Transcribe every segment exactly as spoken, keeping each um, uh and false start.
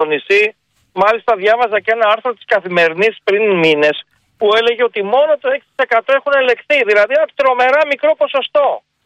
νησί. Μάλιστα διάβαζα και ένα άρθρο της Καθημερινής πριν μήνες που έλεγε ότι μόνο το έξι τοις εκατό έχουν ελεγχθεί. Δηλαδή ένα τρομερά μικρό ποσοστό.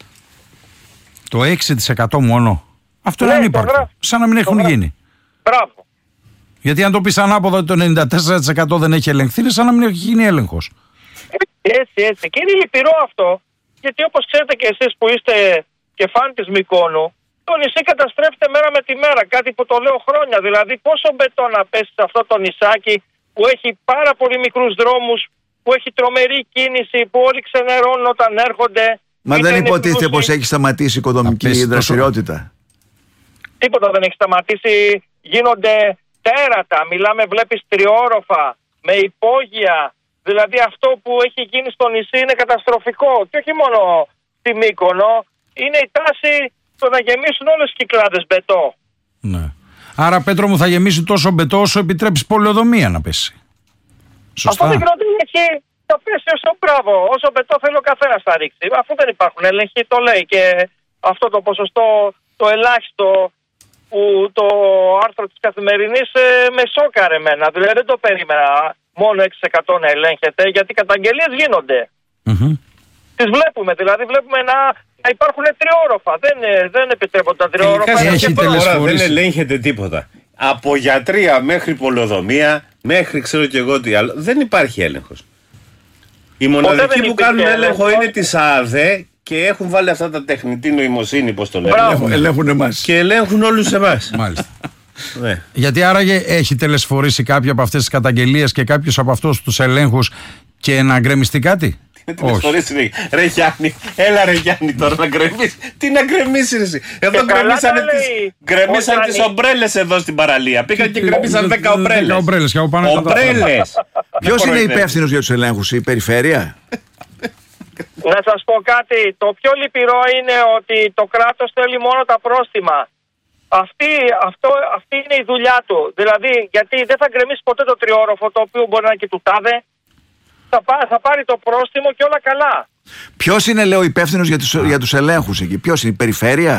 Το έξι τοις εκατό μόνο. Αυτό Ναι, είναι το ανύπαρκτο. γράφω. Σαν να μην έχουν γράφω. γίνει. Μπράβο. Γιατί αν το πεις ανάποδα ότι το ενενήντα τέσσερα τοις εκατό δεν έχει ελεγχθεί, είναι σαν να μην έχει γίνει έλεγχος. Έτσι, έτσι. Και είναι λυπηρό αυτό, γιατί όπως ξέρετε και εσείς που είστε και φαν της Μυκόνου, το νησί καταστρέφεται μέρα με τη μέρα. Κάτι που το λέω χρόνια. Δηλαδή, πόσο μπετό να πέσει σε αυτό το νησάκι που έχει πάρα πολύ μικρούς δρόμους, που έχει τρομερή κίνηση, που όλοι ξενερώνουν όταν έρχονται. Μα δεν υποτίθεται πλούσιοι. πως έχει σταματήσει η οικοδομική Απέστη, δραστηριότητα. Τίποτα δεν έχει σταματήσει. Γίνονται τέρατα. Μιλάμε, βλέπεις τριόροφα με υπόγεια. Δηλαδή αυτό που έχει γίνει στο νησί είναι καταστροφικό. Και όχι μόνο στη Μύκονο. Είναι η τάση το να γεμίσουν όλες τις κυκλάδες μπετό. Ναι. Άρα, Πέτρο μου, θα γεμίσει τόσο μπετό όσο επιτρέψει πολεοδομία να πέσει. Σωστά. Αυτό δεν ξέρω τι έχει. Θα πέσει όσο μπράβο. Όσο μπετό θέλει ο καθένας θα ρίξει. Αφού δεν υπάρχουν έλεγχοι, το λέει και αυτό το ποσοστό, το ελάχιστο που το άρθρο της Καθημερινής ε, με σόκαρε εμένα. Δηλαδή δεν το περίμενα μόνο έξι τοις εκατό να ελέγχεται, γιατί καταγγελίες γίνονται. Mm-hmm. Τις βλέπουμε, δηλαδή βλέπουμε να, να υπάρχουν τριόροφα. Δεν, δεν επιτρέπονται τα τριόροφα. Έχει Τώρα δεν τελεσφορήσει. ελέγχεται τίποτα. Από γιατρία μέχρι πολεοδομία, μέχρι ξέρω και εγώ τι άλλο, δεν υπάρχει έλεγχος. Οι μοναδικοί που κάνουν έλεγχο είναι της ΑΑΔΕ και έχουν βάλει αυτά τα τεχνητή νοημοσύνη, πώς το λένε. Ελέγχουν, ελέγχουν εμάς. Και ελέγχουν όλους εμάς. Μάλιστα. Ναι. Γιατί άραγε έχει τελεσφορήσει κάποια από αυτές τις καταγγελίες και κάποιος από αυτούς τους ελέγχους και να γκρεμιστεί κάτι? Όχι. Ρε Γιάννη, έλα ρε Γιάννη τώρα να γκρεμίσει. Τι να γκρεμίσει εσύ. Εδώ γκρεμίσανε τις, γκρεμίσανε τις ομπρέλες εδώ στην παραλία. Πήγαν και γκρεμίσαν δέκα ομπρέλες. ομπρέλες και από πάνω Ομπρέλες. Ποιος είναι υπεύθυνος για τους ελέγχους, η περιφέρεια? Να σας πω κάτι. Το πιο λυπηρό είναι ότι το κράτος θέλει μόνο τα πρόστιμα. Αυτή, αυτό, αυτή είναι η δουλειά του. Δηλαδή, γιατί δεν θα γκρεμίσει ποτέ το τριόροφο, το οποίο μπορεί να είναι και του τάδε. Θα, πά, θα πάρει το πρόστιμο και όλα καλά. Ποιος είναι, λέω, υπεύθυνος για τους, για τους ελέγχους εκεί? Ποιος είναι, η περιφέρεια?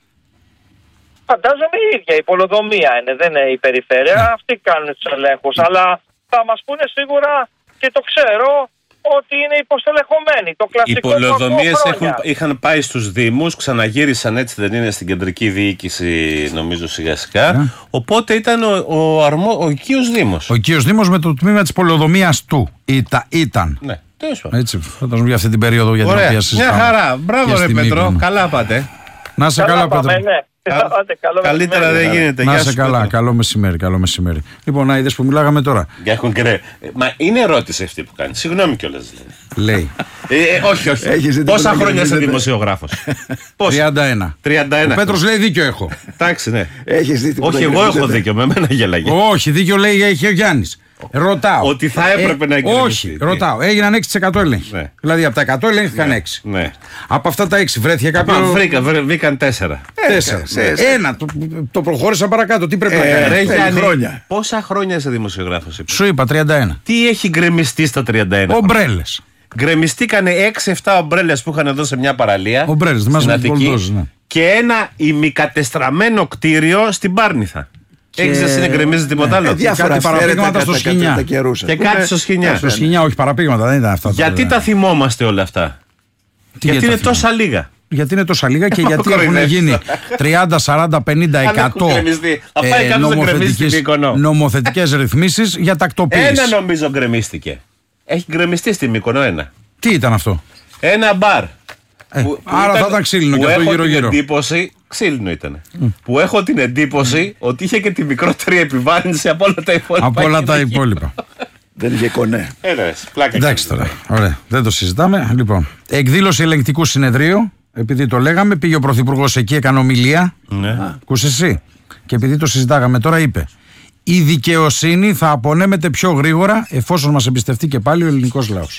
Φαντάζομαι η ίδια, η πολεοδομία είναι, δεν είναι η περιφέρεια. Αυτοί κάνουν τους ελέγχους. Αλλά θα μας πούνε σίγουρα, και το ξέρω, ότι είναι υποστελεχωμένοι. Το Οι κλασικό πολεοδομίες είχαν πάει στους Δήμους, ξαναγύρισαν, έτσι δεν είναι, στην κεντρική διοίκηση, νομίζω σιγά σιγά. Ναι. Οπότε ήταν ο, ο, αρμο, ο οικείος Δήμος. Ο οικείος Δήμος με το τμήμα της πολεοδομίας του. Ήτα, ήταν. Ναι, τέλος πάντων. Έτσι, φαντάζομαι για αυτή την περίοδο για την Ωραία, οποία συζητάμε. μια χαρά. Μπράβο Και ρε στη Πέτρο, Μύκονο. καλά πάτε. Να σε καλά, Πέτρο. ναι. Άντε, καλό Καλύτερα μεσημέρι. δεν γίνεται. Να Γεια σε σου, καλά, Πέτρο. καλό μεσημέρι, καλό μεσημέρι. Λοιπόν, να είδες που μιλάγαμε τώρα. Για έχουν κρέ. Μα είναι ερώτηση αυτή που κάνει. Συγγνώμη κιόλας. Δηλαδή. Λέει Ε, ε, όχι, όχι. Έχεις δει Πόσα τίποτα χρόνια και είσαι δεν- δημοσιογράφος? Πόσα? τριάντα ένα. τριάντα ένα. Ο Πέτρος λέει δίκιο έχω. Εντάξει, ναι. Έχεις δει τίποτα Όχι, και εγώ δεν έχω γίνεται? δίκιο. Με μένα γελάγε. Όχι, δίκιο λέει έχει ο Γιάννης. Ρωτάω. Ότι θα έπρεπε να εγκρεμιστεί. Όχι, ρωτάω. Έγιναν έξι τοις εκατό έλεγχοι. Ναι. Δηλαδή από τα εκατό ελέγχθηκαν έξι. Ναι. Από αυτά τα έξι βρέθηκε κάποιο. Μα βρήκα, βρε- βρήκαν τέσσερα. Τέσσερα. σε- σε- Ένα. Το, το προχώρησα παρακάτω. Τι πρέπει να Ε, κάνει. Ρε θέλει Γιάννη, χρόνια. πόσα χρόνια είσαι δημοσιογράφος? Σου είπα τριάντα ένα. Τι έχει γκρεμιστεί στα τριάντα ένα? Ομπρέλες. Γκρεμιστήκανε έξι εφτά ομπρέλες που είχαν εδώ σε μια παραλία. Ομπρέλες, στην θυμάσαι με τις Αττική, πολυδόσεις, ναι. και ένα ημικατεστραμμένο κτίριο στην Πάρνηθα. Έχεις να συνεγκρεμίζει τίποτα άλλο? Ε, διάφορα κάτι αυθαίρετα παραπήγματα στο κατά- κατά- Σχοινιά. τα καιρούσα. Και κάτι στο Σχοινιά. Στο Σχοινιά, όχι παραπήγματα, δεν ήταν αυτά. Γιατί τώρα. τα θυμόμαστε όλα αυτά? Τι Γιατί τα είναι θυμάμαι. τόσα λίγα. Γιατί είναι τόσα λίγα και γιατί έχουν Κοροϊδεύεις. γίνει τριάντα, σαράντα, πενήντα, Αν έχουν εκατό γκρεμιστεί. Θα πάει κάποιος να γκρεμίσει στην Μύκονο. νομοθετικές ρυθμίσεις για τακτοποίηση. Ένα νομίζω γκρεμίστηκε. Έχει γκρεμιστεί στη Μύκονο ένα. Τι ήταν αυτό? Ένα μπαρ. Ε, άρα θα ήταν ξύλινο που και αυτό έχω γύρω-γύρω. την εντύπωση, ξύλινο ήταν. Που έχω την εντύπωση ότι είχε και τη μικρότερη επιβάρυνση από όλα τα υπόλοιπα. Από όλα τα γύρω-γύρω. υπόλοιπα. Δεν είχε κονέ. Έλα, ρε, πλάκα. Εντάξει κάνεις. τώρα. Ωραία. Δεν το συζητάμε. Λοιπόν, εκδήλωση ελεγκτικού συνεδρίου. Επειδή το λέγαμε, πήγε ο Πρωθυπουργός εκεί, έκανε ομιλία. Ναι. Ακούς εσύ. Και επειδή το συζητάγαμε τώρα, είπε: η δικαιοσύνη θα απονέμεται πιο γρήγορα εφόσον μας εμπιστευτεί και πάλι ο ελληνικός λαός.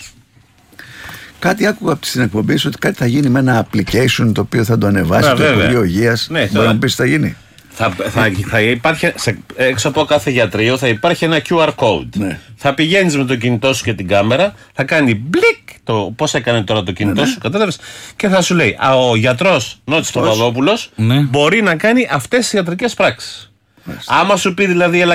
Κάτι άκουγα στην εκπομπή σου ότι κάτι θα γίνει με ένα application το οποίο θα το ανεβάσει Α, το βέβαια. Υπουργείο Υγείας. Ναι, Μπορεί τώρα. να μου πεις τι θα γίνει? Θα, θα, θα υπάρχει, σε, έξω από κάθε γιατρείο θα υπάρχει ένα κιου αρ code. Ναι. Θα πηγαίνεις με το κινητό σου και την κάμερα, θα κάνει μπλικ, το, πώς έκανε τώρα το κινητό σου, κατάλαβες, και θα σου λέει, α, ο γιατρός Νότης Παπαδόπουλος Ναι. μπορεί να κάνει αυτές τις ιατρικές πράξεις. Άμα σου πει δηλαδή, έλα